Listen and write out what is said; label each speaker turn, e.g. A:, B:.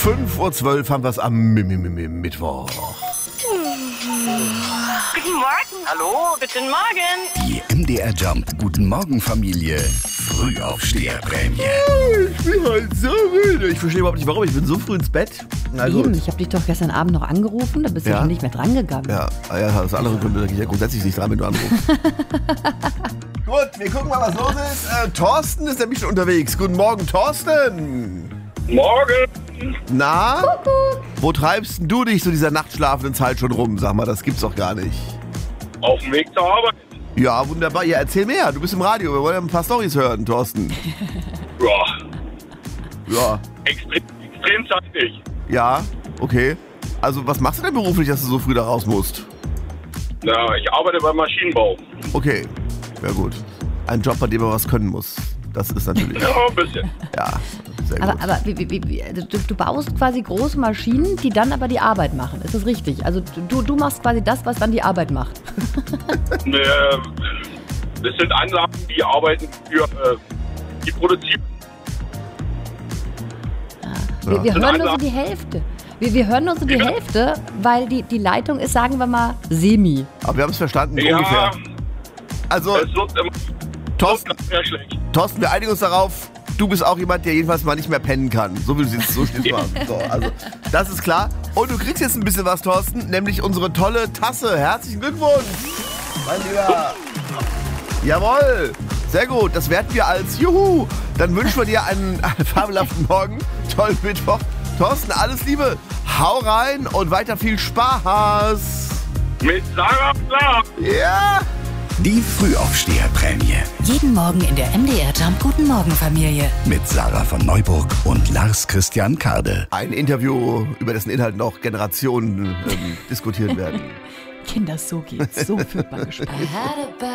A: 5:12 Uhr haben wir es am Mittwoch.
B: Guten Morgen. Hallo, guten Morgen.
C: Die MDR Jump Guten Morgen Familie Frühaufsteherprämie.
A: Ich bin halt so müde. Ich verstehe überhaupt nicht, warum. Ich bin so früh ins Bett. Na gut.
D: Eben, ich habe dich doch gestern Abend noch angerufen, da bist du
A: Ja.
D: schon nicht mehr drangegangen.
A: Ja, das andere Gründe, da gehe ich ja grundsätzlich nicht dran, wenn du anrufst. Gut, wir gucken mal, was los ist. Thorsten ist nämlich schon unterwegs. Guten Morgen, Thorsten.
E: Morgen!
A: Na? Wo treibst denn du dich so dieser nachtschlafenden Zeit schon rum? Sag mal, das gibt's doch gar nicht.
E: Auf dem Weg zur Arbeit.
A: Ja, wunderbar. Ja, erzähl mehr. Du bist im Radio. Wir wollen ja ein paar Storys hören, Thorsten. Ja.
E: Extrem zeitig.
A: Ja, okay. Also, was machst du denn beruflich, dass du so früh da raus musst?
E: Ja, ich arbeite beim Maschinenbau.
A: Okay, ja gut. Ein Job, bei dem man was können muss. Das ist natürlich...
E: Ja, ein bisschen.
A: Ja, sehr gut.
D: Aber also du baust quasi große Maschinen, die dann aber die Arbeit machen. Ist das richtig? Also du machst quasi das, was dann die Arbeit macht.
E: Das sind Anlagen, die arbeiten für... die produzieren.
D: Wir hören nur so die Hälfte. Wir hören nur so die Hälfte, weil die Leitung ist, sagen wir mal, semi.
A: Aber wir haben es verstanden,
E: Ja,
A: ungefähr. Also,
E: es wird immer sehr schlecht.
A: Thorsten, wir einigen uns darauf, du bist auch jemand, der jedenfalls mal nicht mehr pennen kann. So wie du es so stehst. So, also, das ist klar. Und du kriegst jetzt ein bisschen was, Thorsten, nämlich unsere tolle Tasse. Herzlichen Glückwunsch, mein Lieber. Jawohl, sehr gut. Das werten wir als Juhu. Dann wünschen wir dir einen fabelhaften Morgen, tollen Mittwoch. Thorsten, alles Liebe. Hau rein und weiter viel Spaß.
E: Mit Sarah klar.
A: Ja.
C: Die Frühaufsteherprämie
F: Jeden Morgen in der MDR Jump Guten Morgen Familie.
C: mit Sarah von Neuburg und Lars Christian Kade.
A: Ein Interview, über dessen Inhalt noch Generationen diskutiert werden.
D: Kinder, so geht's. So führt man Gespräche.